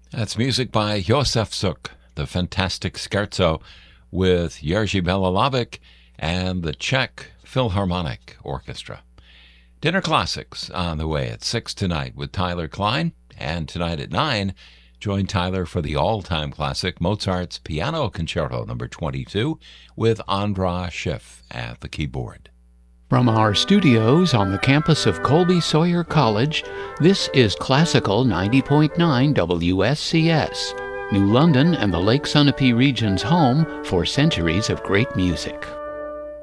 That's music by Josef Suk, the Fantastic Scherzo with Jerzy Belalavik and the Czech Philharmonic Orchestra. Dinner Classics on the way at 6 tonight with Tyler Klein, and tonight at 9, join Tyler for the all-time classic Mozart's Piano Concerto No. 22 with Andras Schiff at the keyboard. From our studios on the campus of Colby Sawyer College, this is Classical 90.9 WSCS, New London and the Lake Sunapee region's home for centuries of great music.